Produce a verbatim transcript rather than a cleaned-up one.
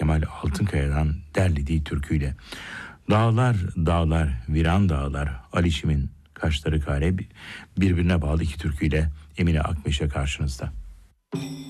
Kemal Altınkaya'dan derlediği türküyle. Dağlar dağlar viran dağlar, Alişim'in Kaşları Kare, birbirine bağlı iki türküyle Emine Akmeşe karşınızda.